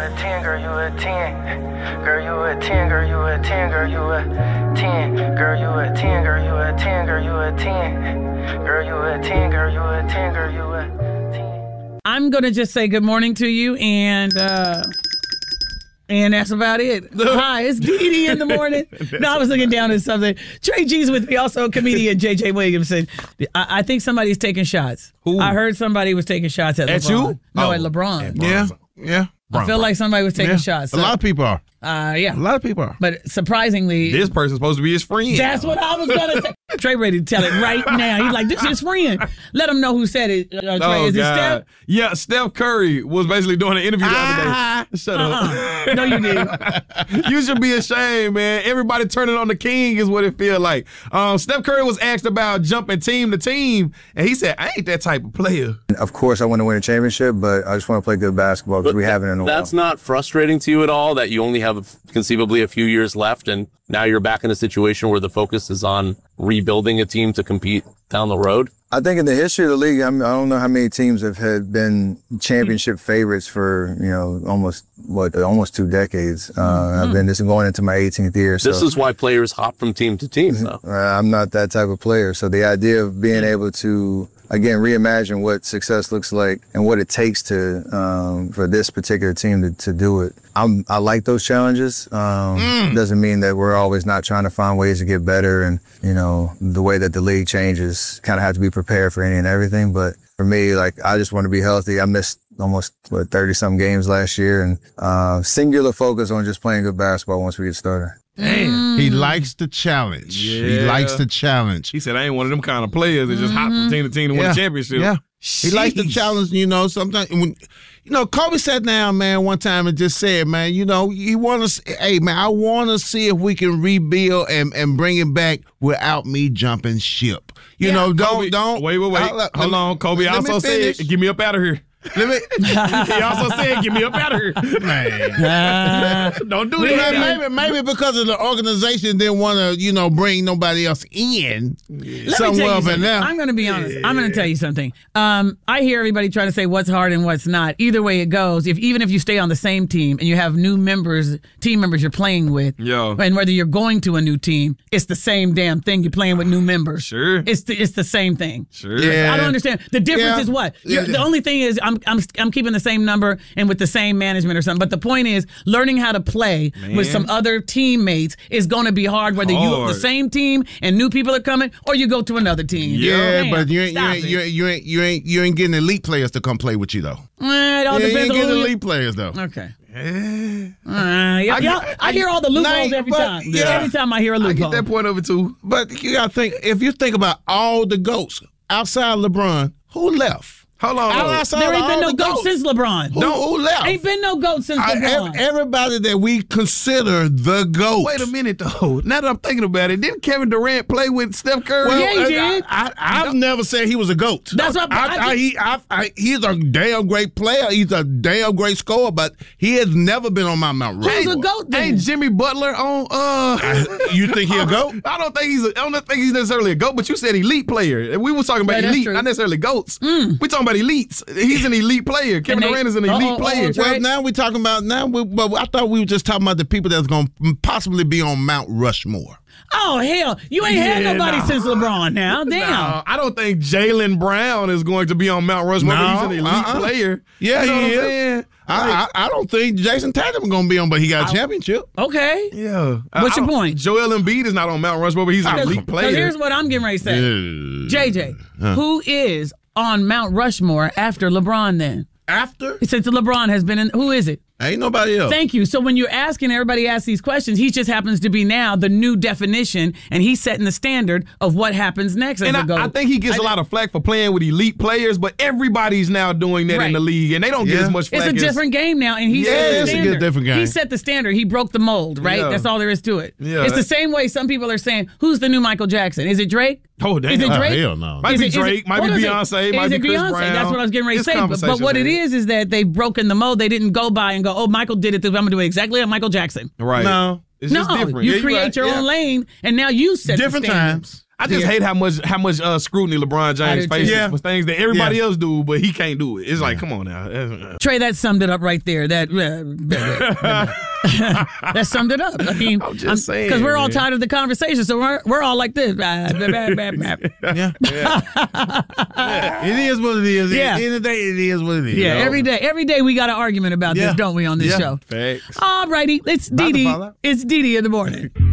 a 10, girl, you a 10. Girl, you a 10, girl, you a 10, girl, you a 10. Girl, you a 10, girl, you a 10, girl, you a 10. Girl, you a 10, girl, you a 10, girl, you a 10. I'm going to just say good morning to you, and that's about it. Hi, it's Dee in the morning. No, I was looking down at something. Trey G's with me, also comedian JJ Williamson. I think somebody's taking shots. Who? I heard somebody was taking shots at LeBron. At you? No, at LeBron. Yeah. I feel like somebody was taking shots. A lot of people are. Yeah. A lot of people are. But surprisingly, This person's supposed to be his friend. that's what I was going to say. Trey ready to tell it right now. He's like, this is his friend. Let him know who said it, Trey. Oh, Is it God. Steph? Yeah, Steph Curry was basically doing an interview the other day. Shut up. No, you didn't. You should be ashamed, man. Everybody turning on the king is what it feels like. Steph Curry was asked about jumping team to team, and he said, I ain't that type of player. Of course, I want to win a championship, but I just want to play good basketball because we haven't in a while. That's not frustrating to you at all that you only have conceivably a few years left, and now you're back in a situation where the focus is on rebuilding a team to compete down the road? I think in the history of the league, I don't know how many teams have had been championship favorites for, almost 2 decades. I've been going into my 18th year. So This is why players hop from team to team, though. I'm not that type of player. So the idea of being able to, again, reimagine what success looks like and what it takes to for this particular team to do it. I like those challenges. Doesn't mean that we're always not trying to find ways to get better, and the way that the league changes, kind of have to be prepared for any and everything. But for me, I just want to be healthy. I missed almost 30-some games last year, and singular focus on just playing good basketball once we get started. Damn. He likes the challenge. Yeah. He likes the challenge. He said, I ain't one of them kind of players that just hop from team to team to win a championship. Yeah. He likes the challenge, sometimes when Kobe sat down, man, one time and just said, man, you want to, hey, man, I want to see if we can rebuild and bring it back without me jumping ship. Don't. Wait. Hold on. Kobe also said, get me up out of here. He also said, get me up out of here. Man. Don't do that. Maybe because of the organization didn't want to, bring nobody else in. Somewhere up in there. I'm going to be honest. I'm going to tell you something. I hear everybody try to say what's hard and what's not. Either way it goes, even if you stay on the same team and you have new team members you're playing with, and whether you're going to a new team, it's the same damn thing. You're playing with new members. Sure. It's the same thing. Sure. Yeah. I don't understand. The difference is what? The only thing is I'm keeping the same number and with the same management or something. But the point is, learning how to play with some other teammates is going to be hard, whether you're the same team and new people are coming, or you go to another team. Yeah, Man, but you ain't getting elite players to come play with you though. It all You depends ain't on getting who elite players though. Okay. I hear all the loopholes every time. Every time I hear a loophole. I get that point over too. But you gotta think, if you think about all the GOATs outside LeBron, who left? Hold on. There ain't been no GOAT since LeBron. Who left? Ain't been no GOAT since LeBron. Everybody that we consider the GOAT. Wait a minute, though. Now that I'm thinking about it, didn't Kevin Durant play with Steph Curry? Well, yeah, he did. I've never said he was a GOAT. That's what he's a damn great player. He's a damn great scorer, but he has never been on my Mount Rushmore. Who's a GOAT then? Ain't Jimmy Butler on? You think he a GOAT? I don't think he's necessarily a GOAT, but you said elite player. We was talking about elite, not necessarily GOATs. We talking about elites. He's an elite player. Kevin Durant is an elite player. Well, now we're talking about but I thought we were just talking about the people that's going to possibly be on Mount Rushmore. Oh, hell. You ain't had nobody since LeBron now. Damn. No, I don't think Jaylen Brown is going to be on Mount Rushmore, but he's an elite player. Yeah, you know he is. I don't think Jason Tatum is going to be on, but he got a championship. Okay. Yeah. What's your point? Joel Embiid is not on Mount Rushmore, but he's an elite player. Here's what I'm getting ready to say. JJ, who is on Mount Rushmore after LeBron then? After? Since LeBron has been in, who is it? Ain't nobody else. Thank you. So when you're asking, everybody asks these questions, he just happens to be now the new definition, and he's setting the standard of what happens next. And I think he gets a lot of flack for playing with elite players, but everybody's now doing that in the league, and they don't get as much flack. It's a different game now, and he set the standard. It's a different game. He set the standard. He broke the mold, right? Yeah. That's all there is to it. Yeah. It's the same way some people are saying, who's the new Michael Jackson? Is it Drake? Oh, damn. Is it Drake? Hell no. Might be Drake, might be Beyonce, might be Chris Brown. That's what I was getting ready to say. But what it is that they've broken the mold. They didn't go by and go, oh, Michael did it. I'm going to do it exactly like Michael Jackson. Right. No. It's just different. You create your own lane, and now you set different the standard. times. I just hate how much scrutiny LeBron James faces for things that everybody else do, but he can't do it. It's like, come on now. Trey, that summed it up right there. That that summed it up. I mean, I'm just saying, because we're all tired of the conversation, so we're all like this. Yeah. It is what it is. Yeah. At the end of the day, it is what it is. Yeah, every day we got an argument about this, don't we, on this show? Facts. All righty, it's Didi. It's Didi in the morning.